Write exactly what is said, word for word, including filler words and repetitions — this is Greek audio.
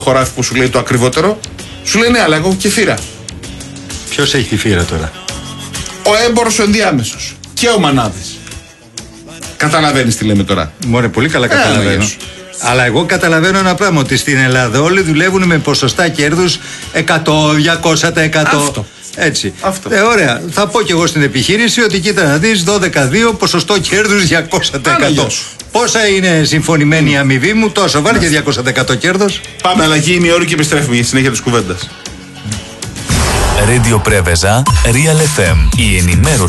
χωράφι που σου λέει το ακριβότερο, σου λέει ναι, αλλά εγώ έχω και φύρα. Ποιος έχει τη φύρα τώρα? Ο έμπορος ο ενδιάμεσος και ο Μανάδης. Καταλαβαίνεις τι λέμε τώρα? Μωρέ, πολύ καλά καταλαβαίνω. Αλλά εγώ καταλαβαίνω ένα πράγμα, ότι στην Ελλάδα όλοι δουλεύουν με ποσοστά κέρδους εκατό, διακόσια τοις εκατό. Αυτό. Έτσι. Αυτό. Ε, ωραία. Θα πω κι εγώ στην επιχείρηση ότι κοίτα να δεις, δώδεκα δύο ποσοστό κέρδους διακόσια τοις εκατό. Πόσα είναι συμφωνημένη η αμοιβή μου? Τόσο. Βάλει και διακόσια τοις εκατό κέρδος. Πάμε, αλλαγή είναι η ώρα και επιστρέφουμε για τη συνέχεια της κουβέντας. Radio Preveza, Real εφ εμ. Η ενημέρωση